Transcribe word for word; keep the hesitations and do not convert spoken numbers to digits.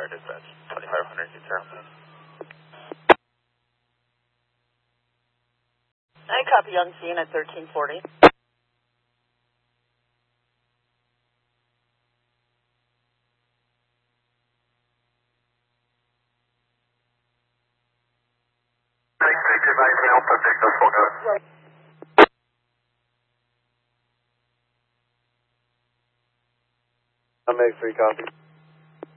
Tower Dispatch, twenty-five hundred, get zero, please. I copy on scene at thirteen forty. I'm make three copy.